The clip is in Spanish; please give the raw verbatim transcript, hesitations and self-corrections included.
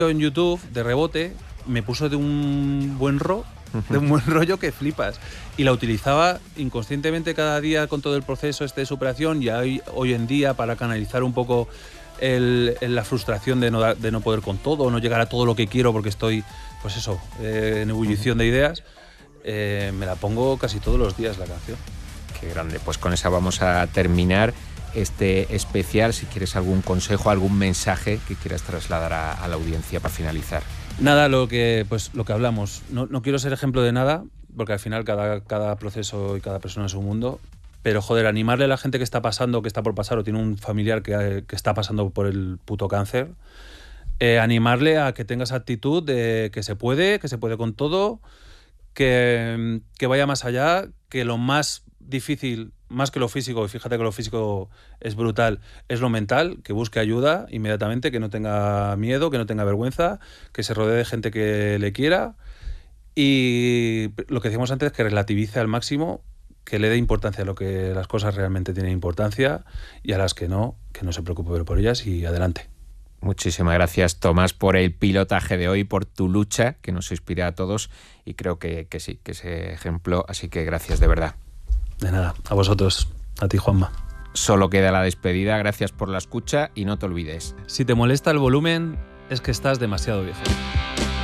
En YouTube, de rebote, me puso de un buen ro, de un buen rollo que flipas. Y la utilizaba inconscientemente cada día con todo el proceso este de superación, y hoy, hoy en día para canalizar un poco el, el, la frustración de no, da, de no poder con todo, no llegar a todo lo que quiero porque estoy, pues eso, eh, en ebullición de ideas. Eh, me la pongo casi todos los días la canción. Qué grande. Pues con esa vamos a terminar este especial. Si quieres algún consejo, algún mensaje que quieras trasladar a, a la audiencia para finalizar. Nada, lo que, pues, lo que hablamos. No, no quiero ser ejemplo de nada, porque al final cada, cada proceso y cada persona es un mundo. Pero, joder, animarle a la gente que está pasando, que está por pasar, o tiene un familiar que, que está pasando por el puto cáncer, eh, animarle a que tenga esa actitud de que se puede, que se puede con todo, que, que vaya más allá, que lo más difícil, más que lo físico, y fíjate que lo físico es brutal, es lo mental, que busque ayuda inmediatamente, que no tenga miedo, que no tenga vergüenza, que se rodee de gente que le quiera, y lo que decíamos antes, que relativice al máximo, que le dé importancia a lo que las cosas realmente tienen importancia, y a las que no, que no se preocupe por ellas, y adelante. Muchísimas gracias, Tomás, por el pilotaje de hoy, por tu lucha, que nos inspira a todos, y creo que, que sí, que ese ejemplo, así que gracias de verdad. De nada, a vosotros, a ti, Juanma. Solo queda la despedida, gracias por la escucha y no te olvides. Si te molesta el volumen, es que estás demasiado viejo.